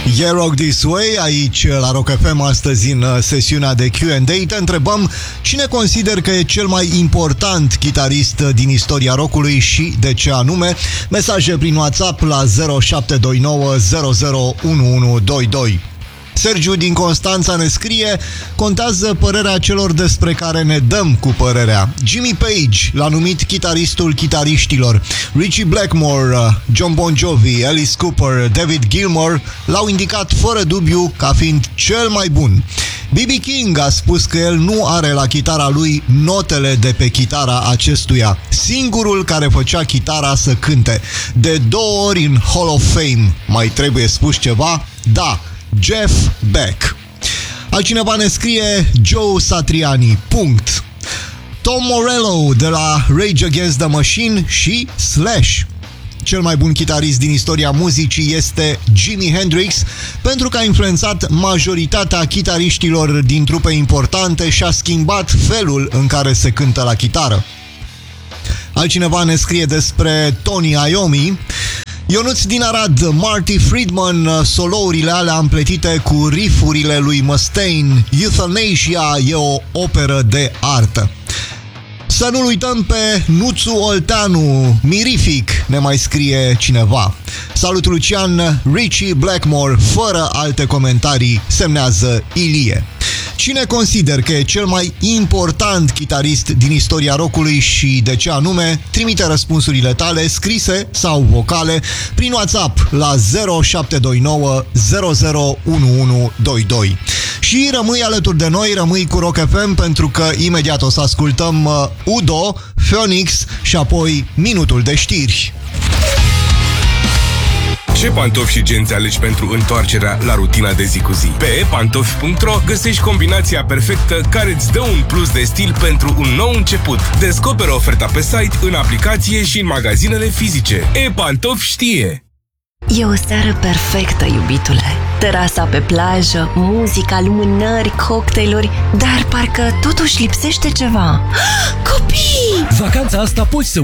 Yeah, Rock This Way, aici la Rock FM, astăzi în sesiunea de Q&A. Te întrebăm cine consider că e cel mai important chitarist din istoria rockului și de ce anume. Mesaje prin WhatsApp la 0729 001122. Sergiu din Constanța ne scrie: contează părerea celor despre care ne dăm cu părerea. Jimmy Page l-a numit chitaristul chitariștilor. Richie Blackmore, John Bon Jovi, Alice Cooper, David Gilmour l-au indicat fără dubiu ca fiind cel mai bun. B.B. King a spus că el nu are la chitara lui notele de pe chitara acestuia, singurul care făcea chitara să cânte. De 2 ori în Hall of Fame. Mai trebuie spus ceva? Da, Jeff Beck. Altcineva ne scrie: Joe Satriani. Punct. Tom Morello de la Rage Against the Machine și Slash. Cel mai bun chitarist din istoria muzicii este Jimi Hendrix, pentru că a influențat majoritatea chitariștilor din trupe importante și a schimbat felul în care se cântă la chitară. Altcineva ne scrie despre Tony Iommi. Ionuț din Arad: Marty Friedman, solourile alea împletite cu riffurile lui Mustaine. Euthanasia e o operă de artă. Să nu uităm pe Nuțu Olteanu, mirific, ne mai scrie cineva. Salut Lucian, Richie Blackmore, fără alte comentarii, semnează Ilie. Cine consider că e cel mai important chitarist din istoria rockului și de ce anume? Trimite răspunsurile tale, scrise sau vocale, prin WhatsApp la 0729 001122. Și rămâi alături de noi, rămâi cu Rock FM, pentru că imediat o să ascultăm Udo, Phoenix și apoi Minutul de știri. Ce pantofi și genți alegi pentru întoarcerea la rutina de zi cu zi? Pe epantofi.ro găsești combinația perfectă care îți dă un plus de stil pentru un nou început. Descoperă oferta pe site, în aplicație și în magazinele fizice. ePantofi știe! E o seară perfectă, iubitule. Terasa pe plajă, muzica, lumânări, cocktailuri, dar parcă totuși lipsește ceva. Copii! Vacanța asta poți să